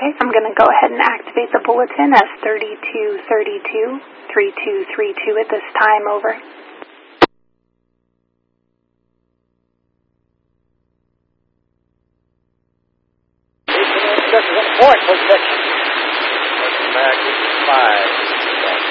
Okay, so I'm going to go ahead and activate the bulletin as 3232, 3232 at this time, over. Point protection. American 5.